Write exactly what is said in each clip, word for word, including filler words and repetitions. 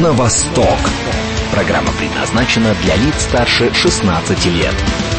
на восток. Программа предназначена для лиц старше шестнадцати лет.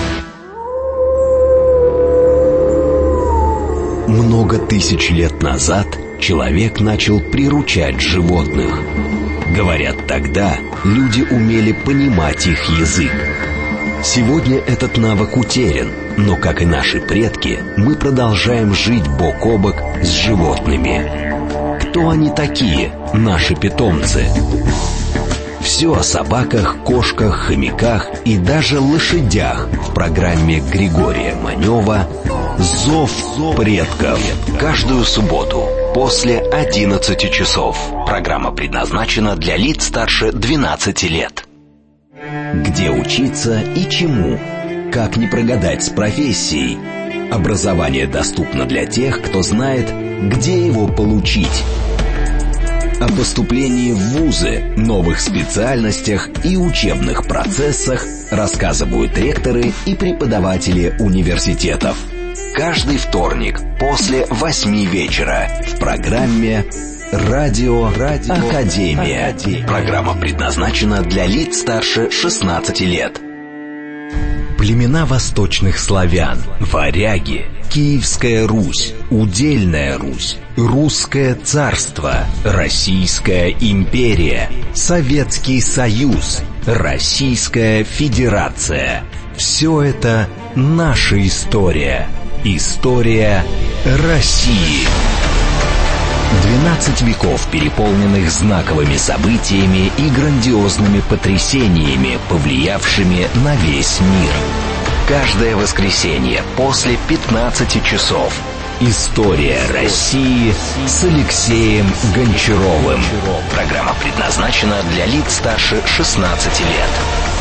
Много тысяч лет назад человек начал приручать животных. Говорят, тогда люди умели понимать их язык. Сегодня этот навык утерян, но, как и наши предки, мы продолжаем жить бок о бок с животными. Кто они такие, наши питомцы? Все о собаках, кошках, хомяках и даже лошадях в программе Григория Манева «Зов предков». Каждую субботу после одиннадцати часов. Программа предназначена для лиц старше двенадцати лет. Где учиться и чему? Как не прогадать с профессией? Образование доступно для тех, кто знает, где его получить. О поступлении в вузы, новых специальностях и учебных процессах рассказывают ректоры и преподаватели университетов. Каждый вторник после восьми вечера в программе «Радио, Радио Академия». Академия. Программа предназначена для лиц старше шестнадцати лет. Племена восточных славян, варяги, Киевская Русь, Удельная Русь, Русское царство, Российская империя, Советский Союз, Российская Федерация. Все это наша история. История России. двенадцать веков, переполненных знаковыми событиями и грандиозными потрясениями, повлиявшими на весь мир. Каждое воскресенье после пятнадцати часов. История России с Алексеем Гончаровым. Программа предназначена для лиц старше шестнадцати лет.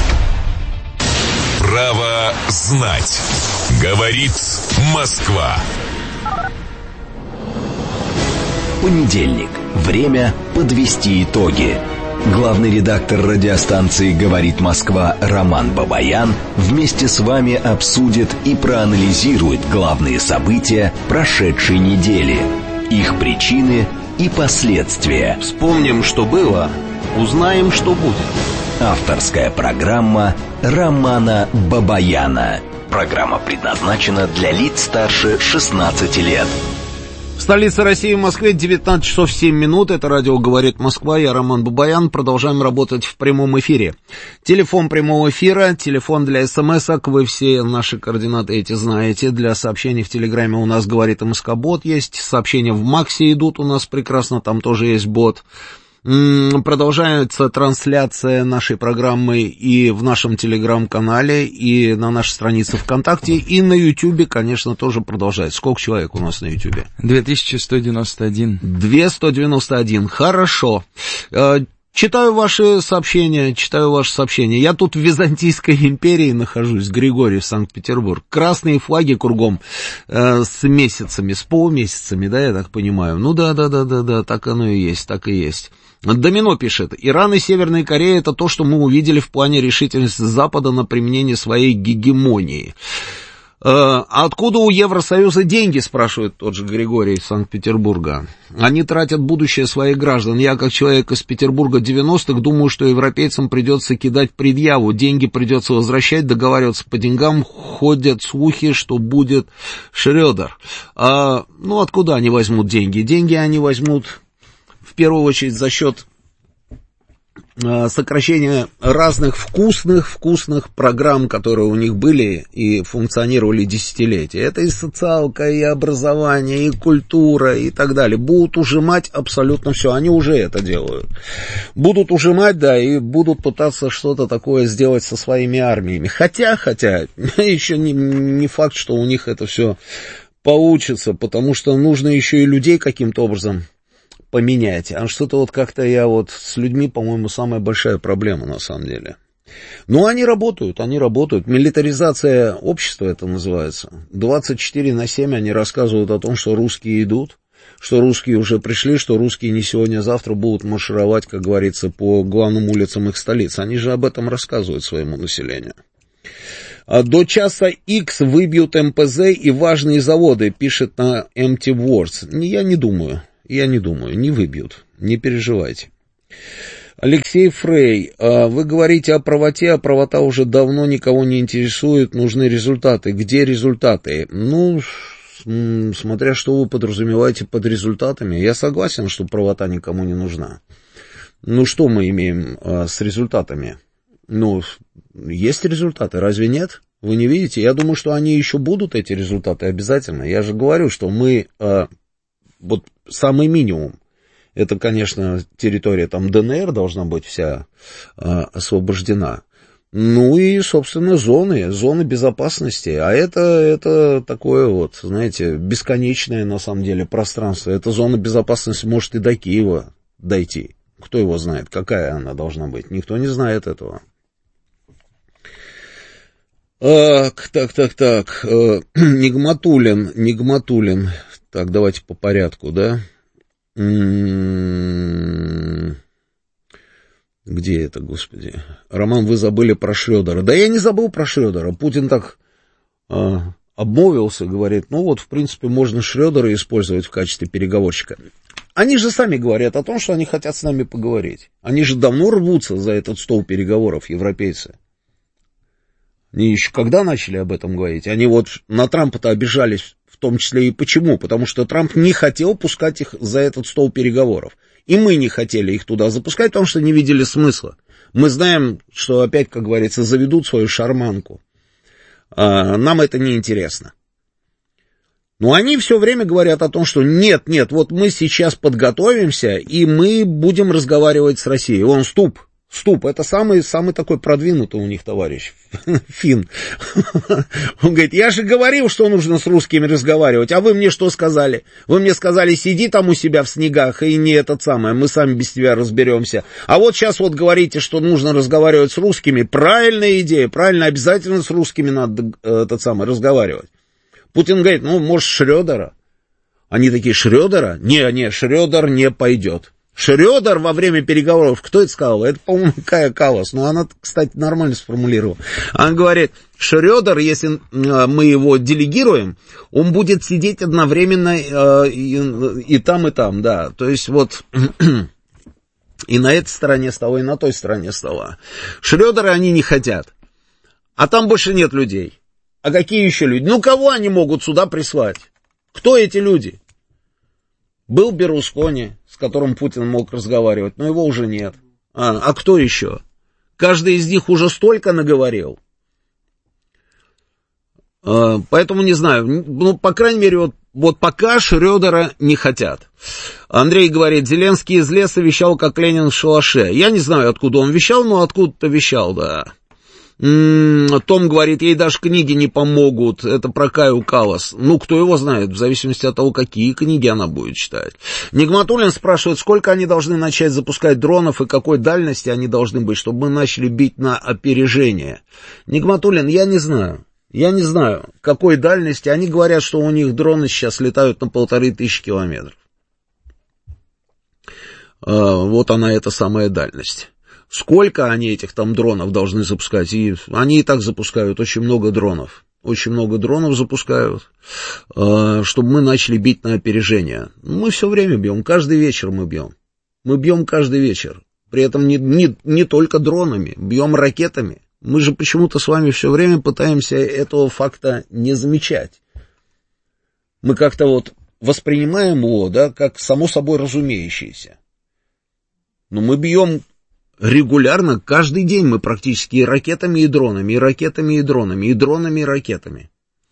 Право знать. Говорит Москва. Понедельник. Время подвести итоги. Главный редактор радиостанции «Говорит Москва» Роман Бабаян вместе с вами обсудит и проанализирует главные события прошедшей недели, их причины и последствия. Вспомним, что было, узнаем, что будет. Авторская программа Романа Бабаяна. Программа предназначена для лиц старше шестнадцати лет. В столице России, в Москве, девятнадцать часов семь минут. Это радио «Говорит Москва». Я Роман Бабаян. Продолжаем работать в прямом эфире. Телефон прямого эфира, телефон для смс-ок. Вы все наши координаты эти знаете. Для сообщений в Телеграме у нас «Говорит МСК-бот» есть. Сообщения в Максе идут у нас прекрасно. Там тоже есть бот. Продолжается трансляция нашей программы и в нашем телеграм-канале, и на нашей странице ВКонтакте, и на Ютубе, конечно, тоже продолжается. Сколько человек у нас на Ютубе? две тысячи сто девяносто один. две тысячи сто девяносто один, хорошо. Читаю ваши сообщения, читаю ваши сообщения. Я тут в Византийской империи нахожусь, Григорий, Санкт-Петербург. Красные флаги кругом э, с месяцами, с полумесяцами, да, я так понимаю. Ну да, да, да, да, да, так оно и есть, так и есть. Домино пишет: Иран и Северная Корея — это то, что мы увидели в плане решительности Запада на применение своей гегемонии. А откуда у Евросоюза деньги, спрашивает тот же Григорий из Санкт-Петербурга. Они тратят будущее своих граждан. Я, как человек из Петербурга девяностых, думаю, что европейцам придется кидать предъяву. Деньги придется возвращать, договариваться по деньгам. Ходят слухи, что будет Шрёдер. А, ну, откуда они возьмут деньги? Деньги они возьмут в первую очередь за счет сокращение разных вкусных, вкусных программ, которые у них были и функционировали десятилетия. Это и социалка, и образование, и культура, и так далее. Будут ужимать абсолютно все. Они уже это делают. Будут ужимать, да, и будут пытаться что-то такое сделать со своими армиями. Хотя, хотя, еще не, не факт, что у них это все получится, потому что нужно еще и людей каким-то образом поменять. А что-то вот как-то я вот с людьми, по-моему, самая большая проблема на самом деле. Но они работают, они работают. Милитаризация общества это называется. двадцать четыре на семь они рассказывают о том, что русские идут, что русские уже пришли, что русские не сегодня, а завтра будут маршировать, как говорится, по главным улицам их столиц. Они же об этом рассказывают своему населению. До часа X выбьют эм пэ зэ и важные заводы, пишет на Empty Words. Я не думаю. Я не думаю, не выбьют, не переживайте. Алексей Фрей, вы говорите о правоте, а правота уже давно никого не интересует, нужны результаты. Где результаты? Ну, смотря что вы подразумеваете под результатами. Я согласен, что правота никому не нужна. Ну, что мы имеем с результатами? Ну, есть результаты, разве нет? Вы не видите? Я думаю, что они еще будут, эти результаты, обязательно. Я же говорю, что мы, э, вот самый минимум, это, конечно, территория там ДНР должна быть вся э, освобождена. Ну и, собственно, зоны, зоны безопасности. А это, это такое вот, знаете, бесконечное, на самом деле, пространство. Эта зона безопасности может и до Киева дойти. Кто его знает, какая она должна быть? Никто не знает этого. Так, так, так, так, Нигматуллин, Нигматуллин, так, давайте по порядку, да, где это, господи, Роман, вы забыли про Шрёдера, да я не забыл про Шрёдера, Путин так э, обмолвился, говорит, ну вот, в принципе, можно Шрёдера использовать в качестве переговорщика. Они же сами говорят о том, что они хотят с нами поговорить, они же давно рвутся за этот стол переговоров, европейцы. Они еще когда начали об этом говорить? Они вот на Трампа-то обижались, в том числе и почему? Потому что Трамп не хотел пускать их за этот стол переговоров. И мы не хотели их туда запускать, потому что не видели смысла. Мы знаем, что опять, как говорится, заведут свою шарманку. А, нам это не интересно. Но они все время говорят о том, что нет, нет, вот мы сейчас подготовимся, и мы будем разговаривать с Россией. Вон, Ступ. Ступ, это самый, самый такой продвинутый у них товарищ, Финн. Он говорит, я же говорил, что нужно с русскими разговаривать, а вы мне что сказали? Вы мне сказали, сиди там у себя в снегах и не этот самый, мы сами без тебя разберемся. А вот сейчас вот говорите, что нужно разговаривать с русскими. Правильная идея, правильно, обязательно с русскими надо этот самый разговаривать. Путин говорит, ну, может, Шрёдера? Они такие, Шрёдера? Не, не, Шрёдер не пойдет. Шрёдер во время переговоров, кто это сказал? Это, по-моему, Кая Каллас, но она, кстати, нормально сформулировала. Она говорит, Шрёдер, если мы его делегируем, он будет сидеть одновременно э, и, и там, и там, да. То есть вот и на этой стороне стола, и на той стороне стола. Шрёдера они не хотят. А там больше нет людей. А какие еще люди? Ну, кого они могут сюда прислать? Кто эти люди? Был Берлускони, с которым Путин мог разговаривать, но его уже нет. А, а кто еще? Каждый из них уже столько наговорил. А, поэтому не знаю. Ну, по крайней мере, вот, вот пока Шрёдера не хотят. Андрей говорит, Зеленский из леса вещал, как Ленин в шалаше. Я не знаю, откуда он вещал, но откуда-то вещал, да. Том говорит, ей даже книги не помогут, это про Каю Каллас. Ну, кто его знает, в зависимости от того, какие книги она будет читать. Нигматуллин спрашивает, сколько они должны начать запускать дронов и какой дальности они должны быть, чтобы мы начали бить на опережение. Нигматуллин, я не знаю. Я не знаю, какой дальности. Они говорят, что у них дроны сейчас летают на полторы тысячи километров. Вот она, эта самая дальность. Сколько они этих там дронов должны запускать? И они и так запускают очень много дронов. Очень много дронов запускают, чтобы мы начали бить на опережение. Мы все время бьем, каждый вечер мы бьем. Мы бьем каждый вечер. При этом не, не, не только дронами, бьем ракетами. Мы же почему-то с вами все время пытаемся этого факта не замечать. Мы как-то вот воспринимаем его, да, как само собой разумеющееся. Но мы бьем регулярно, каждый день мы практически и ракетами, и дронами, и ракетами, и дронами, и дронами, и ракетами.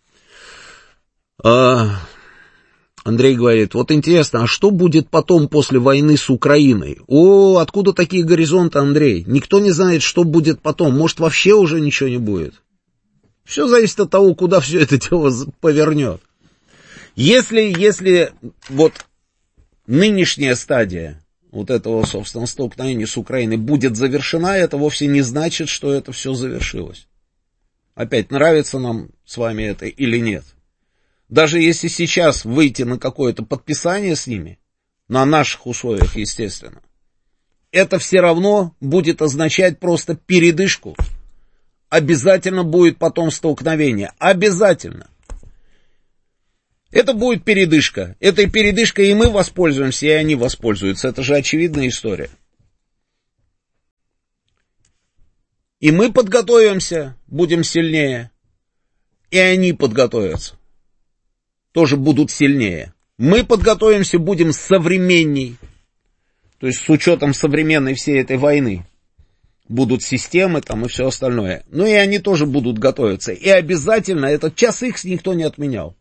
А, Андрей говорит, вот интересно, а что будет потом после войны с Украиной? О, откуда такие горизонты, Андрей? Никто не знает, что будет потом. Может, вообще уже ничего не будет. Все зависит от того, куда все это дело повернет. Если, если вот нынешняя стадия вот этого, собственно, столкновения с Украиной будет завершена, это вовсе не значит, что это все завершилось. Опять, нравится нам с вами это или нет. Даже если сейчас выйти на какое-то подписание с ними, на наших условиях, естественно, это все равно будет означать просто передышку. Обязательно будет потом столкновение. Обязательно. Это будет передышка. Этой передышкой и мы воспользуемся, и они воспользуются. Это же очевидная история. И мы подготовимся, будем сильнее. И они подготовятся. Тоже будут сильнее. Мы подготовимся, будем современней. То есть с учетом современной всей этой войны. Будут системы там и все остальное. Ну и они тоже будут готовиться. И обязательно этот час икс никто не отменял.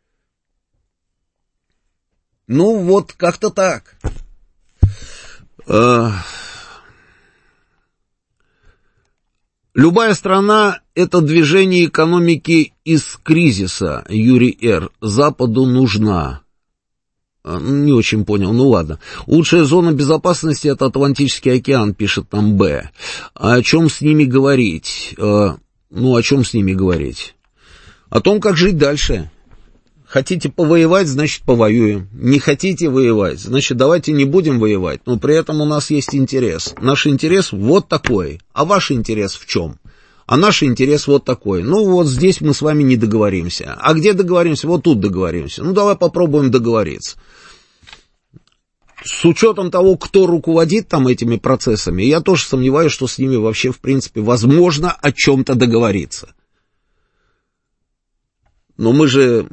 Ну вот как-то так. Любая страна — это движение экономики из кризиса, Юрий Р. Западу нужна. Не очень понял, ну ладно. Лучшая зона безопасности — это Атлантический океан, пишет там Б. А о чем с ними говорить? Ну, о чем с ними говорить? О том, как жить дальше. Хотите повоевать, значит, повоюем. Не хотите воевать, значит, давайте не будем воевать. Но при этом у нас есть интерес. Наш интерес вот такой. А ваш интерес в чем? А наш интерес вот такой. Ну, вот здесь мы с вами не договоримся. А где договоримся? Вот тут договоримся. Ну, давай попробуем договориться. С учетом того, кто руководит там этими процессами, я тоже сомневаюсь, что с ними вообще, в принципе, возможно о чем-то договориться. Но мы же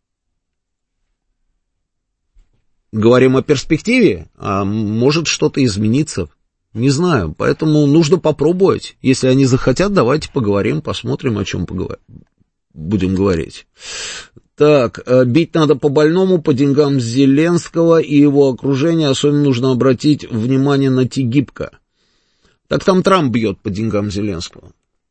говорим о перспективе, а может что-то измениться. Не знаю, поэтому нужно попробовать. Если они захотят, давайте поговорим, посмотрим, о чем поговор... будем говорить. Так, бить надо по больному, по деньгам Зеленского и его окружения. Особенно нужно обратить внимание на Тигибко. Так там Трамп бьет по деньгам Зеленского.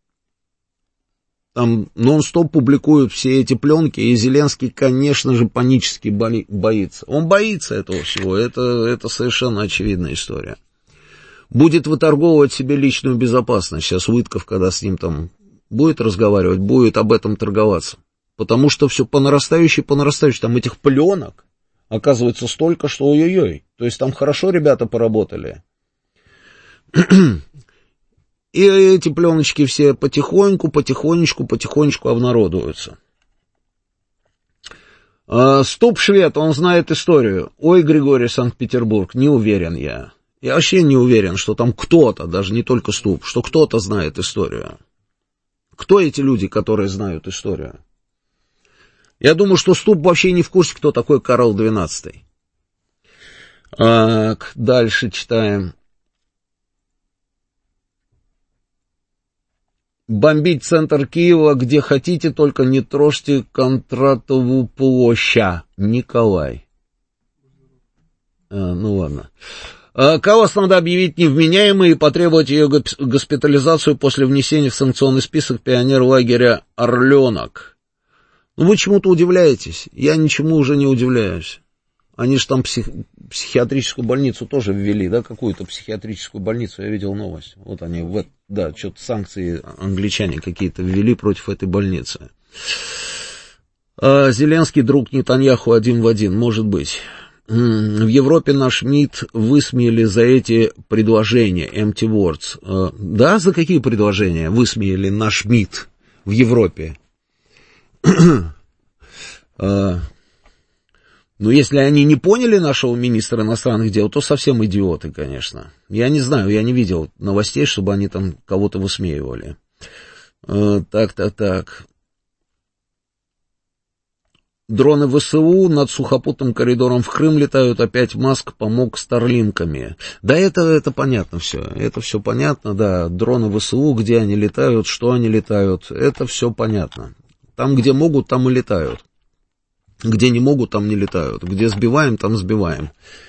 Там нон-стоп публикуют все эти пленки, и Зеленский, конечно же, панически боли... боится. Он боится этого всего, это, это совершенно очевидная история. Будет выторговывать себе личную безопасность. Сейчас Уитков, когда с ним там будет разговаривать, будет об этом торговаться. Потому что все по нарастающей, по нарастающей. Там этих пленок оказывается столько, что ой-ой-ой. То есть там хорошо ребята поработали. И эти пленочки все потихоньку, потихонечку, потихонечку обнародуются. А, Ступ-швед, он знает историю. Ой, Григорий, Санкт-Петербург, не уверен я. Я вообще не уверен, что там кто-то, даже не только Ступ, что кто-то знает историю. Кто эти люди, которые знают историю? Я думаю, что Ступ вообще не в курсе, кто такой Карл двенадцатый. Так, дальше читаем. Бомбить центр Киева, где хотите, только не трожьте Кондратову площадь. Николай. А, ну ладно. А, Каллас надо объявить невменяемой и потребовать ее госпитализацию после внесения в санкционный список пионер-лагеря «Орленок». Ну, вы чему-то удивляетесь. Я ничему уже не удивляюсь. Они же там псих... психиатрическую больницу тоже ввели, да, какую-то психиатрическую больницу, я видел новость. Вот они, в... да, что-то санкции англичане какие-то ввели против этой больницы. А Зеленский друг Нетаньяху один в один, может быть. В Европе наш МИД высмеяли за эти предложения, empty words. Да, за какие предложения высмеяли наш МИД в Европе? Но если они не поняли нашего министра иностранных дел, то совсем идиоты, конечно. Я не знаю, я не видел новостей, чтобы они там кого-то высмеивали. Так, так, так. Дроны ВСУ над сухопутным коридором в Крым летают, опять Маск помог старлинками. Да, это, это понятно все, это все понятно, да, дроны ВСУ, где они летают, что они летают, это все понятно. Там, где могут, там и летают. Где не могут, там не летают. Где сбиваем, там сбиваем.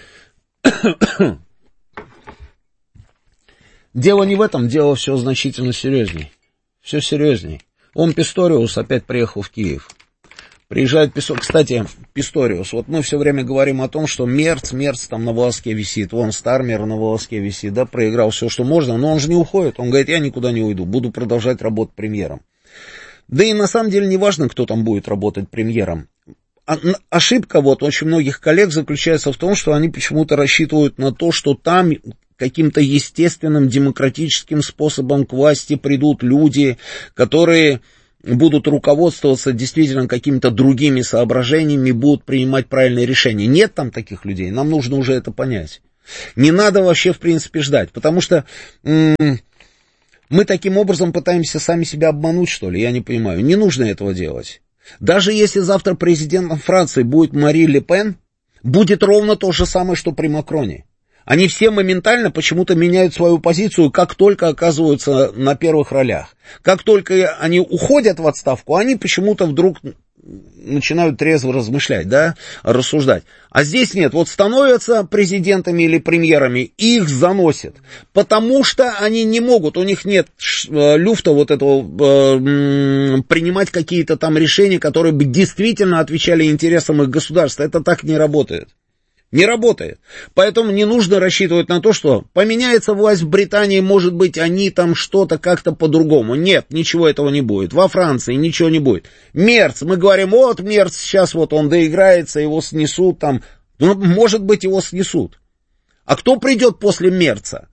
Дело не в этом, дело все значительно серьезней. Все серьезней. Он, Писториус, опять приехал в Киев. Приезжает Писториус. Кстати, Писториус, вот мы все время говорим о том, что Мерц, Мерц там на волоске висит. Вон Стармер на волоске висит, да, проиграл все, что можно, но он же не уходит. Он говорит, я никуда не уйду, буду продолжать работать премьером. Да и на самом деле не важно, кто там будет работать премьером. Ошибка вот очень многих коллег заключается в том, что они почему-то рассчитывают на то, что там каким-то естественным демократическим способом к власти придут люди, которые будут руководствоваться действительно какими-то другими соображениями, будут принимать правильные решения. Нет там таких людей, нам нужно уже это понять. Не надо вообще в принципе ждать, потому что м- Мы таким образом пытаемся сами себя обмануть, что ли? Я не понимаю. Не нужно этого делать. Даже если завтра президентом Франции будет Мари Ле Пен, будет ровно то же самое, что при Макроне. Они все моментально почему-то меняют свою позицию, как только оказываются на первых ролях. Как только они уходят в отставку, они почему-то вдруг начинают трезво размышлять, да, рассуждать. А здесь нет, вот становятся президентами или премьерами, и их заносят, потому что они не могут, у них нет люфта вот этого, э, принимать какие-то там решения, которые бы действительно отвечали интересам их государства. Это так не работает. Не работает. Поэтому не нужно рассчитывать на то, что поменяется власть в Британии, может быть, они там что-то как-то по-другому. Нет, ничего этого не будет. Во Франции ничего не будет. Мерц, мы говорим, вот Мерц сейчас вот он доиграется, его снесут там. Ну, может быть, его снесут. А кто придет после Мерца?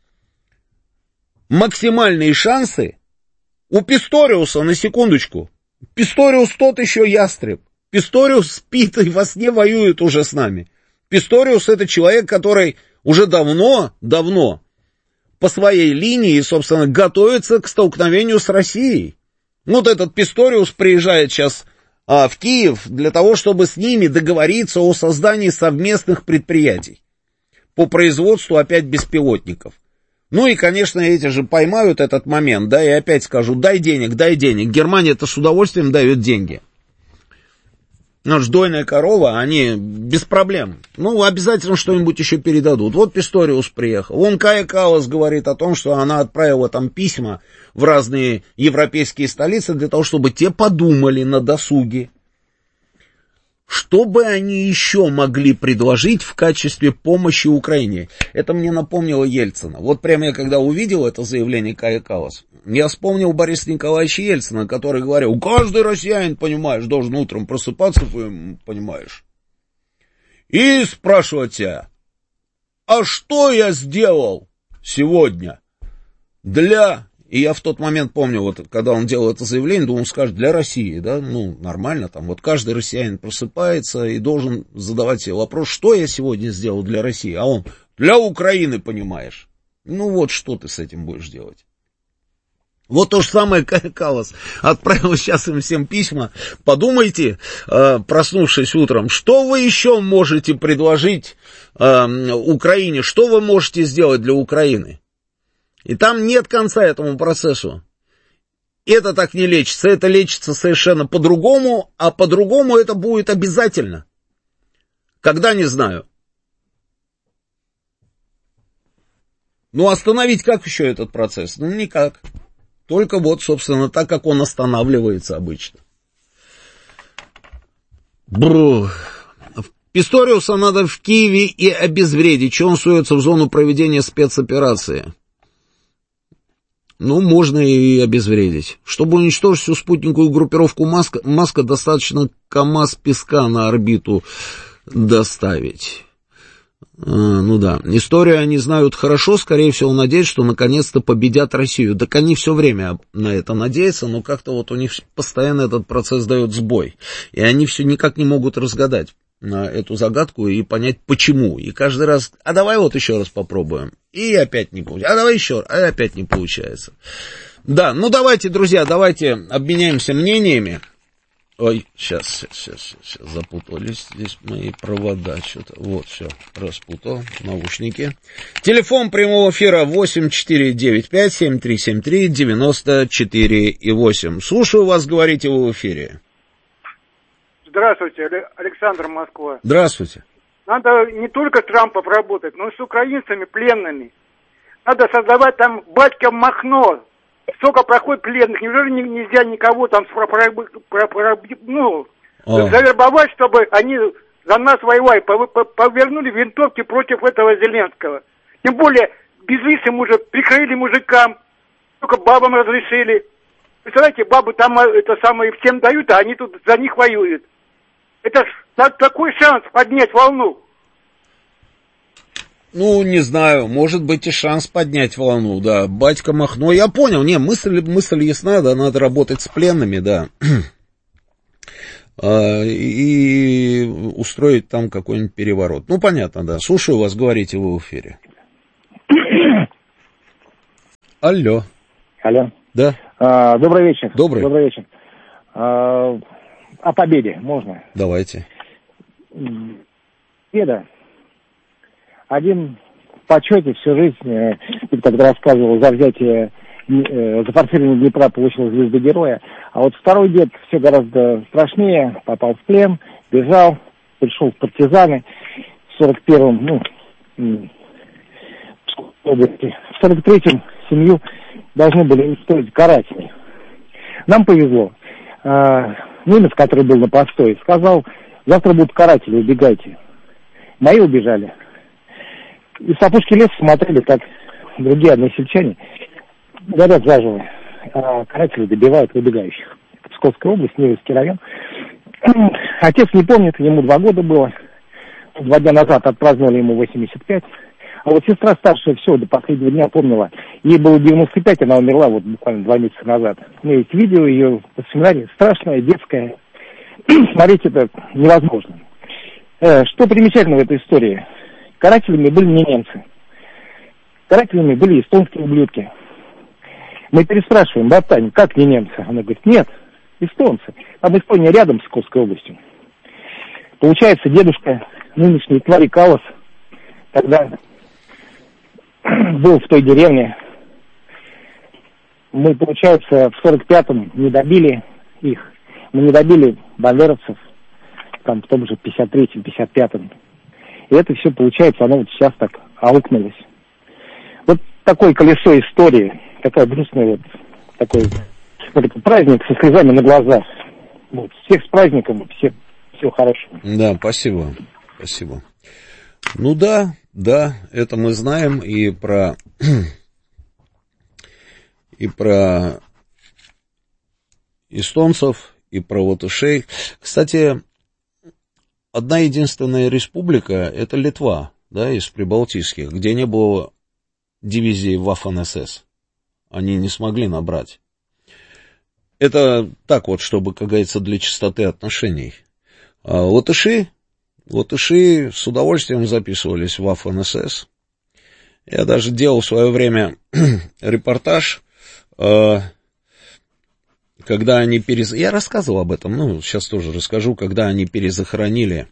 Максимальные шансы у Писториуса, на секундочку. Писториус тот еще ястреб. Писториус спит и во сне воюет уже с нами. Писториус — это человек, который уже давно, давно по своей линии, собственно, готовится к столкновению с Россией. Вот этот Писториус приезжает сейчас а, в Киев для того, чтобы с ними договориться о создании совместных предприятий по производству опять беспилотников. Ну и, конечно, эти же поймают этот момент, да, и опять скажут, дай денег, дай денег. Германия-то с удовольствием дает деньги. Ну, дойная корова, они без проблем. Ну, обязательно что-нибудь еще передадут. Вот Писториус приехал. Вон Кая Каллас говорит о том, что она отправила там письма в разные европейские столицы для того, чтобы те подумали на досуге, что бы они еще могли предложить в качестве помощи Украине. Это мне напомнило Ельцина. Вот прямо я когда увидел это заявление Кая Каллас, я вспомнил Бориса Николаевича Ельцина, который говорил, каждый россиянин, понимаешь, должен утром просыпаться, понимаешь, и спрашивать тебя, а что я сделал сегодня для... И я в тот момент помню, вот, когда он делал это заявление, думал, он скажет, для России, да, ну, нормально, там, вот каждый россиянин просыпается и должен задавать себе вопрос, что я сегодня сделал для России, а он, для Украины, понимаешь. Ну, вот, что ты с этим будешь делать? Вот то же самое Кая Каллас отправил сейчас им всем письма. Подумайте, э, проснувшись утром, что вы еще можете предложить э, Украине, что вы можете сделать для Украины? И там нет конца этому процессу. Это так не лечится, это лечится совершенно по-другому, а по-другому это будет обязательно. Когда, не знаю. Ну, остановить как еще этот процесс? Ну, никак. Только вот, собственно, так, как он останавливается обычно. Бру. Писториуса надо в Киеве и обезвредить. Че он суется в зону проведения спецоперации? Ну, можно и обезвредить. Чтобы уничтожить всю спутниковую группировку Маска, Маска достаточно КАМАЗ песка на орбиту доставить. А, ну да, историю они знают хорошо, скорее всего, надеются, что наконец-то победят Россию. Так они все время на это надеются, но как-то вот у них постоянно этот процесс дает сбой. И они все никак не могут разгадать эту загадку и понять, почему. И каждый раз, а давай вот еще раз попробуем. И опять не получается. А давай еще раз, а опять не получается. Да, ну давайте, друзья, давайте обменяемся мнениями. Ой, сейчас, сейчас, сейчас, сейчас запутались здесь мои провода, что-то. Вот, все, распутал, наушники. Телефон прямого эфира восемь четыре девять пять семь три семь три девяносто четыре восемь. Слушаю вас, говорите вы в эфире. Здравствуйте, Александр, Москва. Здравствуйте. Надо не только Трампа поработать, но и с украинцами пленными. Надо создавать там батька Махно. Сколько проходит пленных, неужели нельзя никого там про, про, про, про, ну, завербовать, чтобы они за нас воевали, повернули винтовки против этого Зеленского. Тем более, безвизом уже прикрыли мужикам, только бабам разрешили. Представляете, бабы там это самое всем дают, а они тут за них воюют. Это такой шанс поднять волну. Ну, не знаю, может быть и шанс поднять волну, да, батька Махно, я понял, не, мысль, мысль ясна, да, надо работать с пленными, да, и устроить там какой-нибудь переворот. Ну, понятно, да, слушаю вас, говорите вы в эфире. Алло. Алло. Да. А, добрый вечер. Добрый. Добрый вечер. А, о победе можно? Давайте. Победа. Один в почете всю жизнь, ты тогда рассказывал, за взятие, за форсирование Днепра получил звезду героя. А вот второй дед все гораздо страшнее. Попал в плен, бежал, пришел в партизаны. В сорок первом, ну, в сорок третьем семью должны были устроить каратели. Нам повезло. Немец, который был на постое, сказал: завтра будут каратели, убегайте. Мои убежали. И с опушки леса смотрели, как другие односельчане горят заживо, а каратели добивают убегающих. Псковская область, Невельский район. Отец не помнит, ему два года было. Два дня назад отпраздновали ему восемьдесят пять. А вот сестра старшая все до последнего дня помнила. Ей было девяносто пять, она умерла вот буквально два месяца назад. У меня есть видео, ее воспоминания, страшное, детское. Смотреть это невозможно. Э, что примечательно в этой истории? Карателями были не немцы. Карателями были эстонские ублюдки. Мы переспрашиваем: братан, как не немцы? Она говорит: нет, эстонцы. Там Эстония рядом с Псковской областью. Получается, дедушка, нынешний твари Калас, тогда был в той деревне. Мы, получается, в сорок пятом не добили их. Мы не добили бандеровцев, там в том же пятьдесят третьем, пятьдесят пятом. И это все, получается, оно вот сейчас так аукнулось. Вот такое колесо истории, такая грустная вот, такой вот этот праздник со слезами на глазах. Вот. Всех с праздником, всех, всего хорошего. Да, спасибо, спасибо. Ну да, да, это мы знаем и про и про эстонцев, и про латышей. Кстати, одна единственная республика — это Литва, да, из прибалтийских, где не было дивизии Waffen-эс эс. Они не смогли набрать. Это так вот, чтобы, как говорится, для чистоты отношений. А латыши, латыши с удовольствием записывались в Waffen-эс эс. Я даже делал в свое время репортаж, когда они перез... Я рассказывал об этом, ну, сейчас тоже расскажу, когда они перезахоронили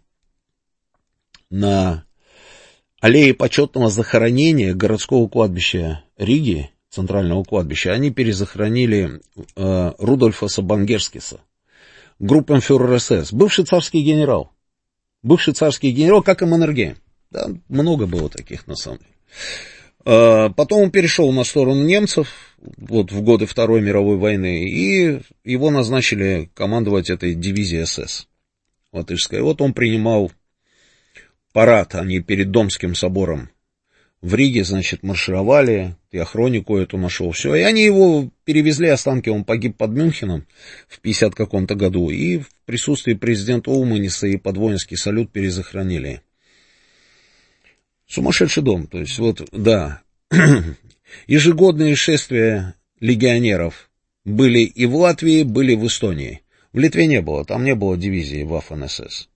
на аллее почетного захоронения городского кладбища Риги, центрального кладбища, они перезахоронили э, Рудольфа Сабангерскиса, группенфюрер эс эс, бывший царский генерал, бывший царский генерал, как и Маннергейм, да, много было таких на самом деле. Э, потом он перешел на сторону немцев, вот в годы Второй мировой войны, и его назначили командовать этой дивизией эс эс латышской. Вот он принимал парад, они перед Домским собором в Риге, значит, маршировали, я хронику эту нашел, все, и они его перевезли, останки, он погиб под Мюнхеном в пятидесятом каком-то году, и в присутствии президента Улманиса и под воинский салют перезахоронили. Сумасшедший дом, то есть вот, да, ежегодные шествия легионеров были и в Латвии, были в Эстонии. В Литве не было, там не было дивизии Waffen-эс эс.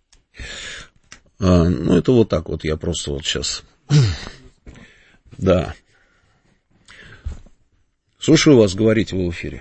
А, ну, это вот так вот, я просто вот сейчас... Да. Слушаю вас, говорите вы в эфире.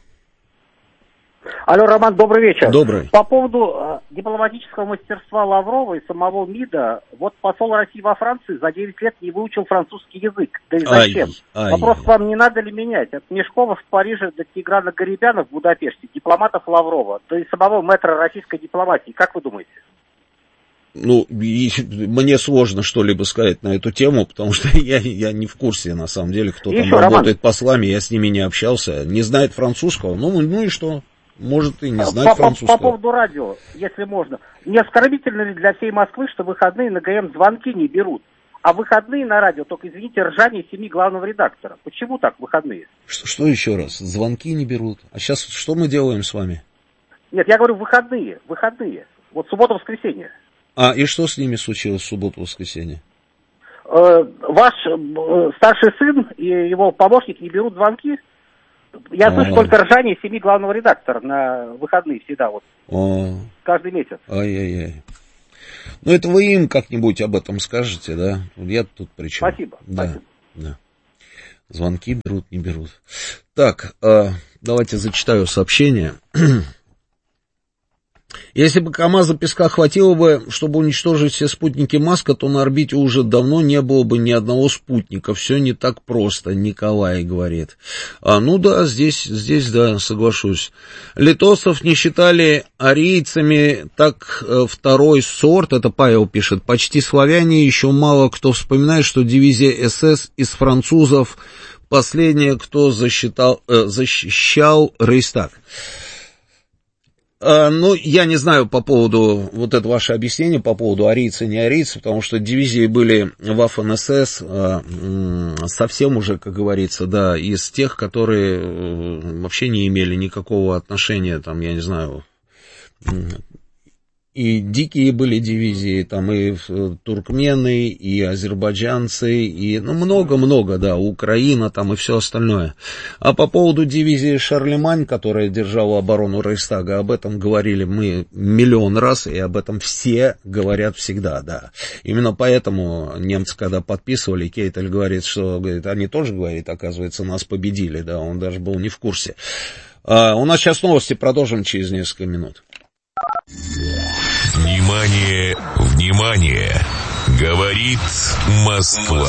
Алло, Роман, добрый вечер. Добрый. По поводу э, дипломатического мастерства Лаврова и самого МИДа, вот посол России во Франции за девять лет не выучил французский язык. Да и зачем? Ай, Вопрос ай. к вам, не надо ли менять? От Мешкова в Париже до Тиграна Гарибяна в Будапеште, дипломатов Лаврова, да и самого мэтра российской дипломатии. Как вы думаете? Ну, и, мне сложно что-либо сказать на эту тему, потому что я, я не в курсе, на самом деле, кто и там еще, работает Роман. Послами, я с ними не общался, не знает французского, ну, ну и что? Может и не знать по, французского. По, по поводу радио, если можно, не оскорбительно ли для всей Москвы, что выходные на ГМ звонки не берут, а выходные на радио, только, извините, ржание семи главного редактора? Почему так выходные? Что, что еще раз? Звонки не берут? А сейчас что мы делаем с вами? Нет, я говорю выходные, выходные, вот суббота-воскресенье. А, и что с ними случилось в субботу-воскресенье? Э, ваш э, старший сын и его помощник не берут звонки. Я А-а-а. слышу только ржание семи главного редактора на выходные всегда, вот. А-а-а. Каждый месяц. Ай-яй-яй. Ну, это вы им как-нибудь об этом скажете, да? Я тут при чем? Спасибо. Да, Спасибо. Да. Звонки берут, не берут. Так, давайте зачитаю сообщение. Если бы КамАЗа песка хватило бы, чтобы уничтожить все спутники Маска, то на орбите уже давно не было бы ни одного спутника. Все не так просто, Николай говорит. А, ну да, здесь, здесь, да, соглашусь. Литовцев не считали арийцами, так э, второй сорт, это Павел пишет. Почти славяне, еще мало кто вспоминает, что дивизия СС из французов последняя, кто засчитал, э, защищал Рейхстаг. Ну, я не знаю по поводу, вот это ваше объяснение, по поводу арийцы, не арийцы, потому что дивизии были в АФНСС совсем уже, как говорится, да, из тех, которые вообще не имели никакого отношения, там, я не знаю, и дикие были дивизии, там и туркмены, и азербайджанцы, и, ну, много-много, да, Украина там и все остальное. А по поводу дивизии Шарлемань, которая держала оборону Рейхстага, об этом говорили мы миллион раз, и об этом все говорят всегда, да. Именно поэтому немцы, когда подписывали, Кейтель говорит, что, говорит, они тоже, говорит, оказывается, нас победили, да, он даже был не в курсе. А, у нас сейчас новости, продолжим через несколько минут. Внимание, внимание! Говорит Москва.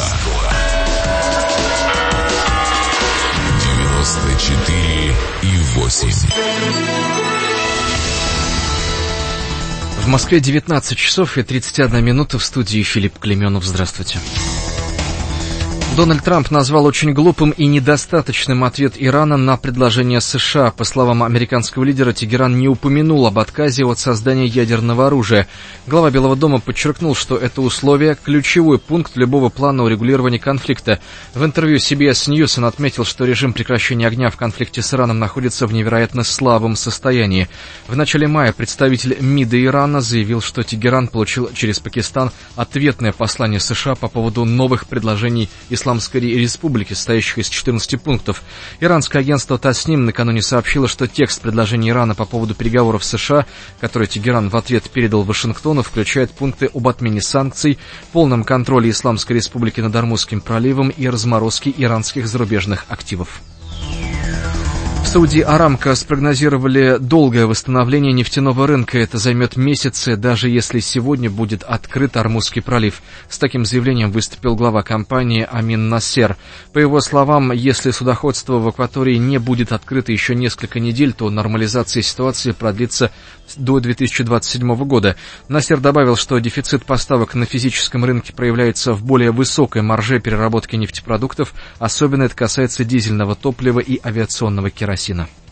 девяносто четыре и восемь. В Москве девятнадцать часов и тридцать одна минута. В студии Филипп Клейменов. Здравствуйте. Дональд Трамп назвал очень глупым и недостаточным ответ Ирана на предложение США. По словам американского лидера, Тегеран не упомянул об отказе от создания ядерного оружия. Глава Белого дома подчеркнул, что это условие – ключевой пункт любого плана урегулирования конфликта. В интервью си би эс News он отметил, что режим прекращения огня в конфликте с Ираном находится в невероятно слабом состоянии. В начале мая представитель МИДа Ирана заявил, что Тегеран получил через Пакистан ответное послание США по поводу новых предложений Исламской республики, состоящих из четырнадцати пунктов. Иранское агентство Тасним накануне сообщило, что текст предложения Ирана по поводу переговоров с США, который Тегеран в ответ передал Вашингтону, включает пункты об отмене санкций, полном контроле Исламской республики над Ормузским проливом и разморозке иранских зарубежных активов. В Сауди Арамко спрогнозировали долгое восстановление нефтяного рынка. Это займет месяцы, даже если сегодня будет открыт Ормузский пролив. С таким заявлением выступил глава компании Амин Насер. По его словам, если судоходство в акватории не будет открыто еще несколько недель, то нормализация ситуации продлится до две тысячи двадцать седьмого года. Насер добавил, что дефицит поставок на физическом рынке проявляется в более высокой марже переработки нефтепродуктов, особенно это касается дизельного топлива и авиационного керосина.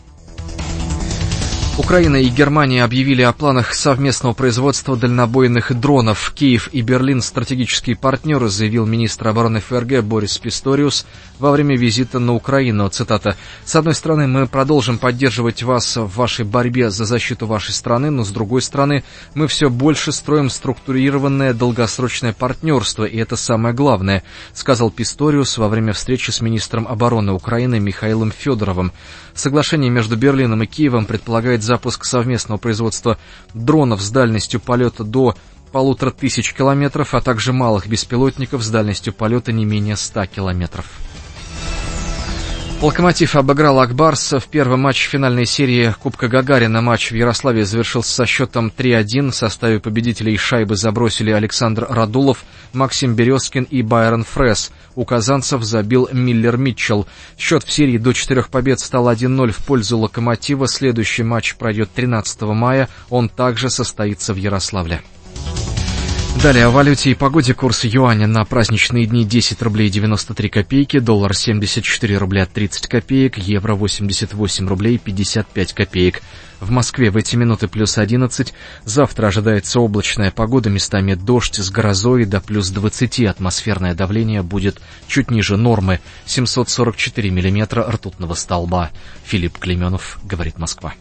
Украина и Германия объявили о планах совместного производства дальнобойных дронов. Киев и Берлин — стратегические партнеры, заявил министр обороны ФРГ Борис Писториус во время визита на Украину. Цитата: «С одной стороны, мы продолжим поддерживать вас в вашей борьбе за защиту вашей страны, но с другой стороны, мы все больше строим структурированное долгосрочное партнерство, и это самое главное», сказал Писториус во время встречи с министром обороны Украины Михаилом Федоровым. Соглашение между Берлином и Киевом предполагает запуск совместного производства дронов с дальностью полета до полутора тысяч километров, а также малых беспилотников с дальностью полета не менее ста километров. Локомотив обыграл Акбарс в первом матче финальной серии Кубка Гагарина. Матч в Ярославле завершился со счетом три один. В составе победителей шайбы забросили Александр Радулов, Максим Березкин и Байрон Фрес. У казанцев забил Миллер Митчелл. Счет в серии до четырех побед стал один ноль в пользу Локомотива. Следующий матч пройдет тринадцатого мая. Он также состоится в Ярославле. Далее о валюте и погоде. Курс юаня на праздничные дни: десять рублей девяносто три копейки, доллар семьдесят четыре рубля тридцать копеек, евро восемьдесят восемь рублей пятьдесят пять копеек. В Москве в эти минуты плюс одиннадцать. Завтра ожидается облачная погода, местами дождь с грозой, до плюс двадцати. Атмосферное давление будет чуть ниже нормы, семьсот сорок четыре миллиметра ртутного столба. Филипп Клейменов, говорит Москва.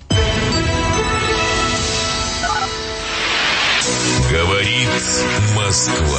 Говорит Москва.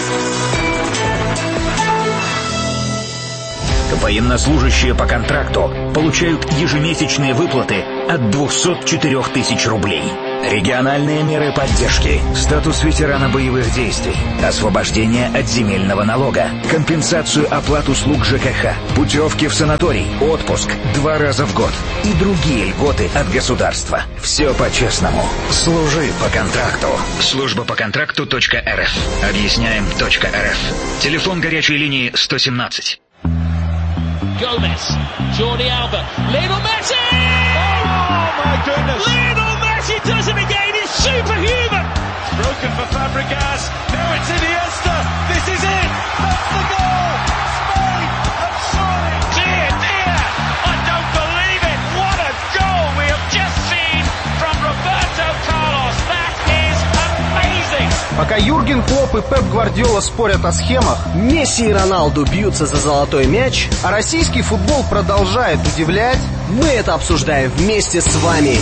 Военнослужащие по контракту получают ежемесячные выплаты от двухсот четырёх тысяч рублей. Региональные меры поддержки. Статус ветерана боевых действий. Освобождение от земельного налога. Компенсацию оплат услуг ЖКХ. Путевки в санаторий. Отпуск. Два раза в год. И другие льготы от государства. Все по-честному. Служи по контракту. Служба по контракту точка эр эф. Объясняем точка эр эф. Телефон горячей линии сто семнадцать. Gomez, Jordi Alba, Lionel Messi! Oh my goodness! Lionel Messi does it again, it's superhuman! It's broken for Fabregas, now it's Iniesta, this is it! That's the goal! Spain have scored! Dear, dear, I don't believe it! What a goal we have just seen from Roberto Carlos! That is amazing! Пока Юрген Клопп и Пеп Гвардиола спорят о схемах, Месси и Роналду бьются за золотой мяч, а российский футбол продолжает удивлять, мы это обсуждаем вместе с вами.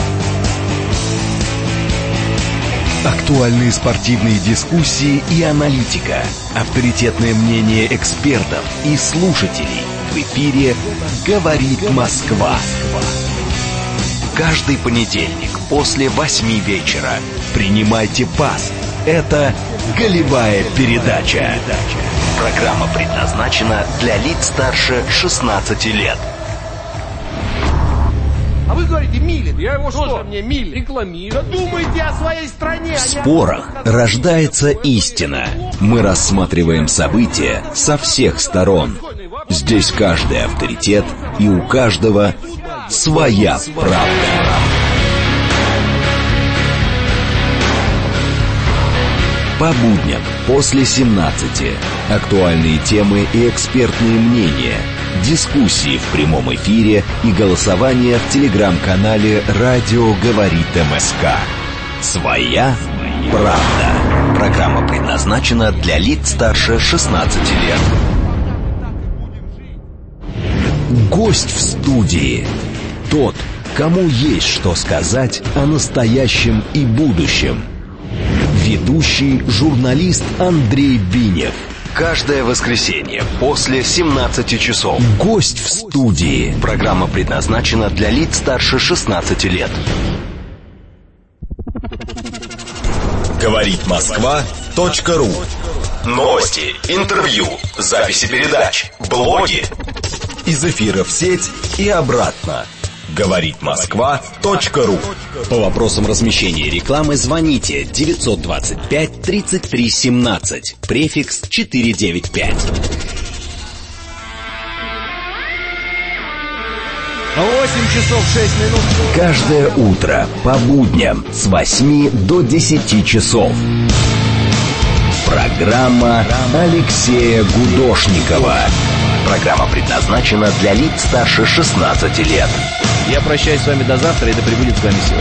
Актуальные спортивные дискуссии и аналитика. Авторитетное мнение экспертов и слушателей. В эфире «Говорит Москва». Каждый понедельник после восьми вечера. Принимайте пас. Это «Голевая передача». Программа предназначена для лиц старше шестнадцати лет. А вы говорите, Милин, я его что? Мне Милин рекламирует. Думайте о своей стране. В спорах рождается истина. Мы рассматриваем события со всех сторон. Здесь каждый авторитет, и у каждого своя правда. По будням после семнадцати. Актуальные темы и экспертные мнения. Дискуссии в прямом эфире и голосование в телеграм-канале «Радио говорит МСК». Своя правда. Программа предназначена для лиц старше шестнадцати лет. Гость в студии. Тот, кому есть что сказать о настоящем и будущем. Ведущий журналист Андрей Бинев. Каждое воскресенье после семнадцати часов. Гость в студии. Программа предназначена для лиц старше шестнадцати лет. Говорит Москва точка ру. Новости, интервью, записи передач, блоги. Из эфира в сеть и обратно. Говорит Москва точка ру. По вопросам размещения рекламы звоните девятьсот двадцать пять тридцать три семнадцать, префикс четыреста девяносто пять. восемь часов шесть минут. Каждое утро по будням с восьми до десяти часов. Программа Алексея Гудошникова. Программа предназначена для лиц старше шестнадцати лет. Я прощаюсь с вами до завтра, и да пребудет с вами сила.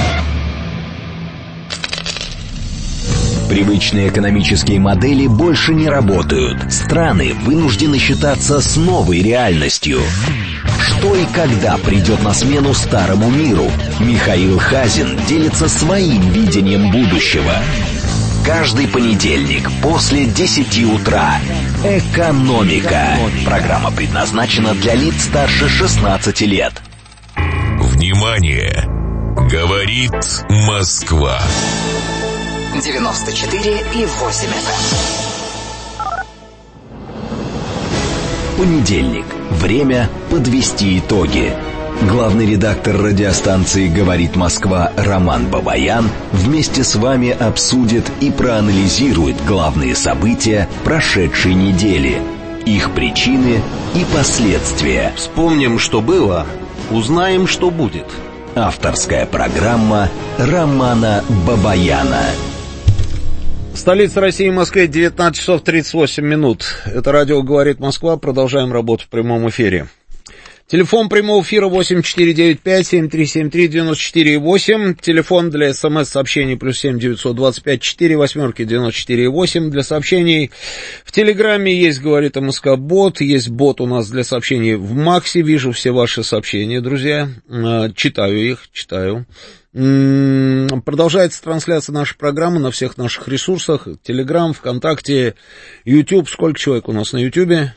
Привычные экономические модели больше не работают. Страны вынуждены считаться с новой реальностью. Что и когда придет на смену старому миру? Михаил Хазин делится своим видением будущего. Каждый понедельник после десяти утра. Экономика. Программа предназначена для лиц старше шестнадцати лет. Внимание! Говорит Москва. девяносто четыре и восемь эф эм. Понедельник. Время подвести итоги. Главный редактор радиостанции «Говорит Москва» Роман Бабаян вместе с вами обсудит и проанализирует главные события прошедшей недели, их причины и последствия. Вспомним, что было, узнаем, что будет. Авторская программа Романа Бабаяна. Столица России, Москве, девятнадцать часов тридцать восемь минут. Это радио «Говорит Москва». Продолжаем работу в прямом эфире. Телефон прямого эфира восемь четыре девять пять семь три семь три девять четыре восемь. Телефон для смс-сообщений плюс семь девятьсот двадцать пять четыре восьмерки девяносто четыре восемь. Для сообщений в Телеграме есть, говорит МСК, бот. Есть бот у нас для сообщений в Максе. Вижу все ваши сообщения, друзья. Читаю их, читаю. Продолжается трансляция нашей программы на всех наших ресурсах. Телеграм, ВКонтакте, YouTube. Сколько человек у нас на Ютубе?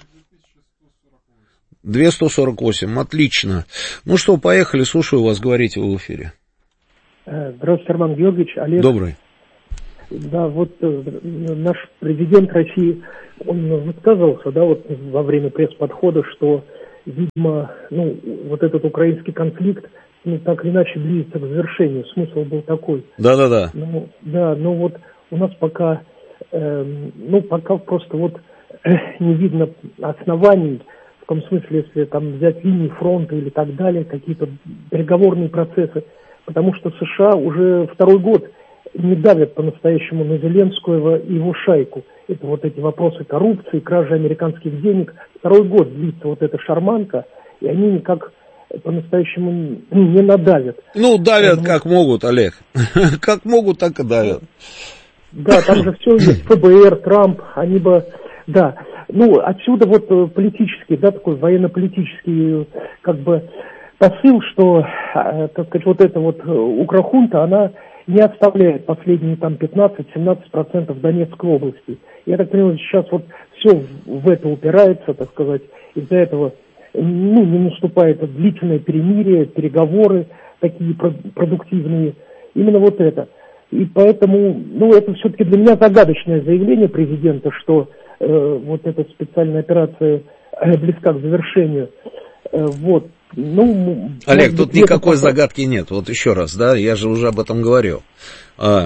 двести сорок восемь, отлично. Ну что, поехали, слушаю вас, говорите вы в эфире. Здравствуйте, Роман Георгиевич, Олег. Добрый. Да, вот наш президент России, он высказывался, да, вот во время пресс-подхода, что, видимо, ну, вот этот украинский конфликт, ну, так или иначе близится к завершению. Смысл был такой. Да-да-да. Ну, да, но вот у нас пока, э, ну, пока просто вот э, не видно оснований, в том смысле, если там взять линии фронта или так далее, какие-то переговорные процессы, потому что США уже второй год не давят по-настоящему на Зеленского и его шайку. Это вот эти вопросы коррупции, кражи американских денег. Второй год длится вот эта шарманка, и они никак по-настоящему не надавят. Ну, давят как могут, Олег. Как могут, так и давят. Да, там же все есть, ФБР, Трамп, они бы... Да, ну, отсюда вот политический, да, такой военно-политический, как бы, посыл, что, так сказать, вот эта вот укрохунта, она не оставляет последние там пятнадцать-семнадцать процентов Донецкой области. Я так понимаю, сейчас вот все в это упирается, так сказать, из-за этого, ну, не наступает длительное перемирие, переговоры такие продуктивные, именно вот это. И поэтому, ну, это все-таки для меня загадочное заявление президента, что э, вот эта специальная операция э, близка к завершению. Э, вот. Ну, Олег, тут никакой загадки нет. Вот еще раз, да, я же уже об этом говорил. А,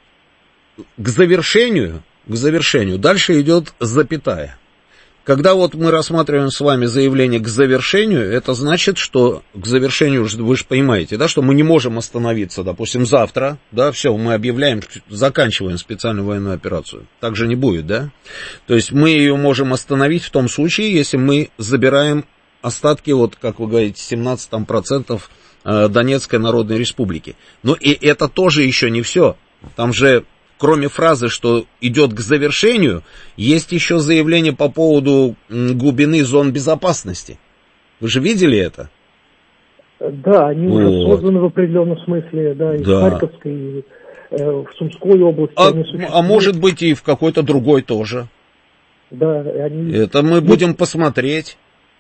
к завершению, к завершению дальше идет запятая. Когда вот мы рассматриваем с вами заявление к завершению, это значит, что к завершению, вы же понимаете, да, что мы не можем остановиться, допустим, завтра, да, все, мы объявляем, заканчиваем специальную военную операцию. Так же не будет, да? То есть мы ее можем остановить в том случае, если мы забираем остатки, вот, как вы говорите, семнадцать процентов Донецкой Народной Республики. Но и это тоже еще не все. Там же, кроме фразы, что идет к завершению, есть еще заявление по поводу глубины зон безопасности. Вы же видели это? Да, они вот. уже созданы в определенном смысле, да, и да. в Харьковской, и э, в Сумской области. А, а может быть и в какой-то другой тоже. Да, они... Это мы будем посмотреть.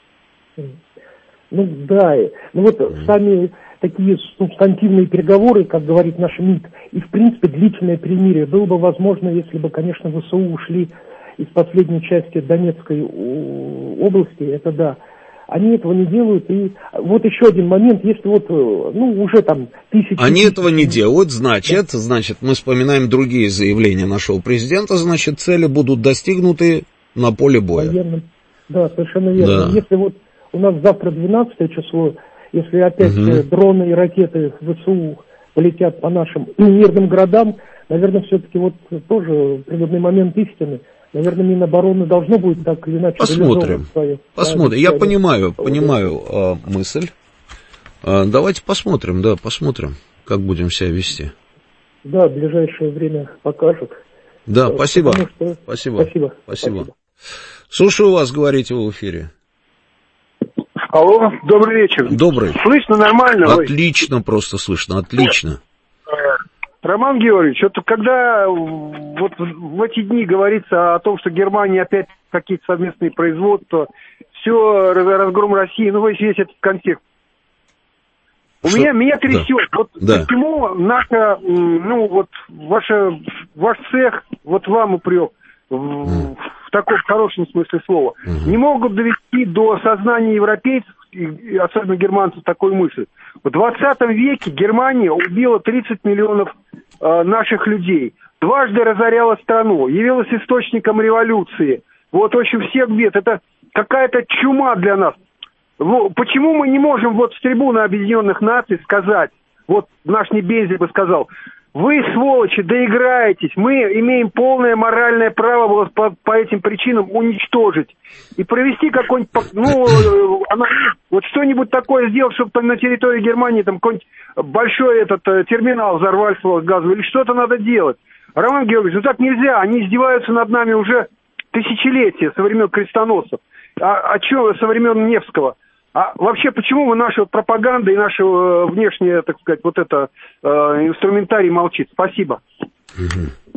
Ну да, ну вот mm. сами такие субстантивные переговоры, как говорит наш МИД, и в принципе длительное перемирие было бы возможно, если бы, конечно, ВСУ ушли из последней части Донецкой области, это да. Они этого не делают, и вот еще один момент, если вот, ну, уже там тысячи... Они тысяч... этого не делают, значит, да. значит, мы вспоминаем другие заявления нашего президента, значит, цели будут достигнуты на поле боя. Военным. Да, совершенно верно. Да. Если вот у нас завтра двенадцатое число, если опять угу. дроны и ракеты ВСУ полетят по нашим мирным городам, наверное, все-таки вот тоже природный момент истины. Наверное, Минобороны должно будет так или иначе... Посмотрим, свою, посмотрим. Я понимаю, понимаю э, мысль. Э, давайте посмотрим, да, посмотрим, как будем себя вести. Да, в ближайшее время покажут. Да, э, спасибо. Что... Спасибо. Спасибо. Спасибо. Спасибо. Слушаю вас, говорите вы в эфире. Алло, добрый вечер. Добрый. Слышно нормально? Отлично, Ой. просто слышно, отлично. Роман Георгиевич, вот когда вот в эти дни говорится о том, что Германия опять какие-то совместные производства, все, разгром России, ну, весь, весь этот контекст. У что? меня, меня трясет. Да. Вот да. почему наша, ну, вот, ваша, ваш цех, вот вам упрек, в, в таком хорошем смысле слова, угу. не могут довести до сознания европейцев, и особенно германцев, такой мысли. В двадцатом веке Германия убила тридцать миллионов э, наших людей, дважды разоряла страну, явилась источником революции. Вот, в общем, всех бед. Это какая-то чума для нас. Почему мы не можем вот с трибуны Объединенных Наций сказать, вот наш Небензи бы сказал, вы, сволочи, доиграетесь, мы имеем полное моральное право вас по, по этим причинам уничтожить и провести какой-нибудь, ну, вот что-нибудь такое сделать, чтобы там на территории Германии там какой-нибудь большой этот терминал взорвался газовый, или что-то надо делать. Роман Георгиевич, ну так нельзя, они издеваются над нами уже тысячелетия со времен крестоносцев, а, а что со времен Невского? А вообще, почему мы, наша пропаганда и наша э, внешняя, так сказать, вот это э, инструментарий молчит? Спасибо. Угу.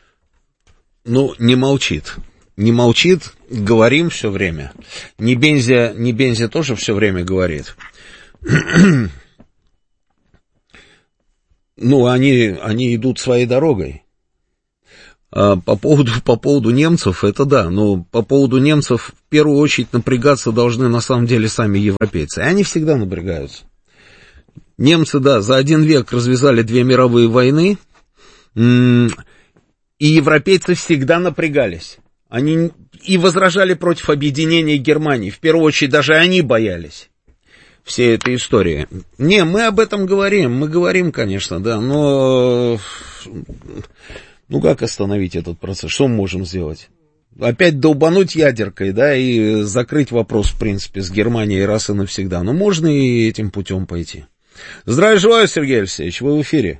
Ну, не молчит. Не молчит, говорим все время. Небензя, Небензя тоже все время говорит. Ну, они, они идут своей дорогой. А по поводу, по поводу немцев, это да, но по поводу немцев в первую очередь напрягаться должны на самом деле сами европейцы. И они всегда напрягаются. Немцы, да, за один век развязали две мировые войны, и европейцы всегда напрягались. Они и возражали против объединения Германии. В первую очередь даже они боялись всей этой истории. Не, мы об этом говорим, мы говорим, конечно, да, но... Ну, как остановить этот процесс? Что мы можем сделать? Опять долбануть ядеркой, да, и закрыть вопрос, в принципе, с Германией раз и навсегда. Но можно и этим путем пойти. Здравия желаю, Сергей Алексеевич, вы в эфире.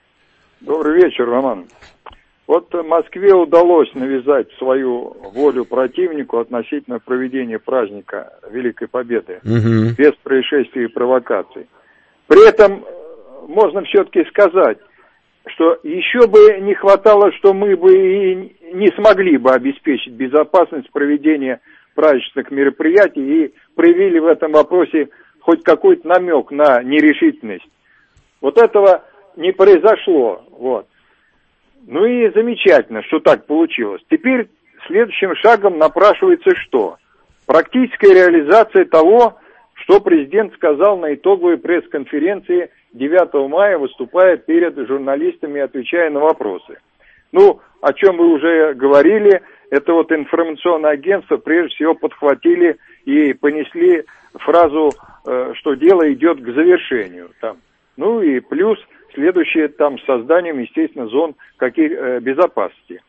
Добрый вечер, Роман. Вот Москве удалось навязать свою волю противнику относительно проведения праздника Великой Победы, угу. без происшествий и провокаций. При этом можно все-таки сказать, что еще бы не хватало, что мы бы и не смогли бы обеспечить безопасность проведения праздничных мероприятий и проявили в этом вопросе хоть какой-то намек на нерешительность. Вот этого не произошло. Вот. Ну и замечательно, что так получилось. Теперь следующим шагом напрашивается что? Практическая реализация того, что президент сказал на итоговой пресс-конференции девятого мая, выступая перед журналистами и отвечая на вопросы. Ну, о чем вы уже говорили, это вот информационное агентство прежде всего подхватили и понесли фразу, что дело идет к завершению. Там. Ну и плюс следующее там с созданием, естественно, зон каких, безопасности.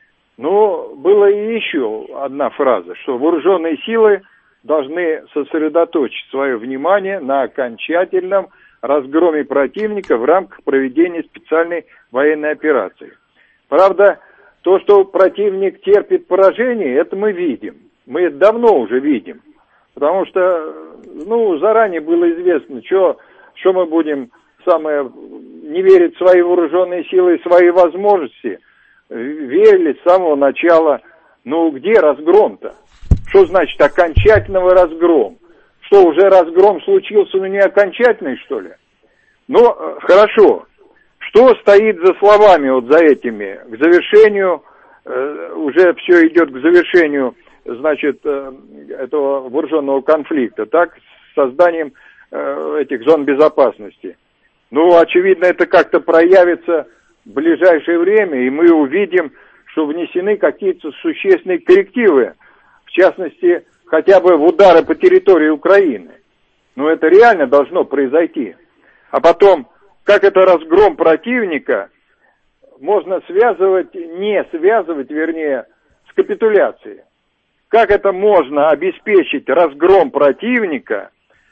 Но была и еще одна фраза, что вооруженные силы должны сосредоточить свое внимание на окончательном разгроме противника в рамках проведения специальной военной операции. Правда, то, что противник терпит поражение, это мы видим. Мы это давно уже видим. Потому что, ну, заранее было известно, что, что мы будем самое, не верить в свои вооруженные силы и свои возможности. Верили с самого начала. Ну, где разгром-то? Что значит окончательного разгром? Что, уже разгром случился, но не окончательный, что ли? Ну, хорошо. Что стоит за словами, вот за этими? К завершению, э, уже все идет к завершению, значит, э, этого вооруженного конфликта, так, с созданием э, этих зон безопасности. Ну, очевидно, это как-то проявится в ближайшее время, и мы увидим, что внесены какие-то существенные коррективы, в частности, хотя бы в удары по территории Украины. Но это реально должно произойти. А потом, как это разгром противника можно связывать, не связывать, вернее, с капитуляцией. Как это можно обеспечить разгром противника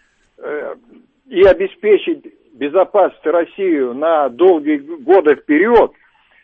э, и обеспечить безопасность России на долгие годы вперед,